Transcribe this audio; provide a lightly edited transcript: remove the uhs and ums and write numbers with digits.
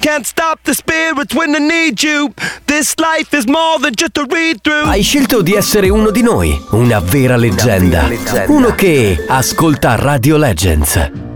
can't stop the spirits when I need you. This life is more than just a read-through. Hai scelto di essere uno di noi, una vera leggenda. Uno che ascolta Radio Legends.